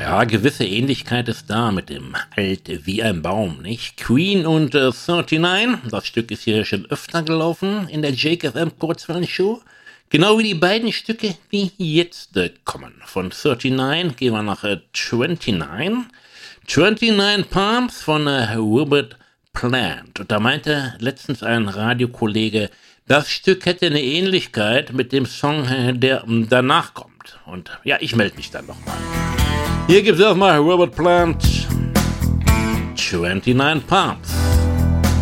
Ja, gewisse Ähnlichkeit ist da mit dem Alt wie ein Baum, nicht? Queen und 39, das Stück ist hier schon öfter gelaufen in der Jake FM Kurzwellenshow. Genau wie die beiden Stücke, die jetzt kommen. Von 39 gehen wir nach 29. 29 Palms von Robert Plant. Und da meinte letztens ein Radiokollege, das Stück hätte eine Ähnlichkeit mit dem Song, der danach kommt. Und ja, ich melde mich dann nochmal. Hier gibt's erstmal Robert Plant, 29 Palms.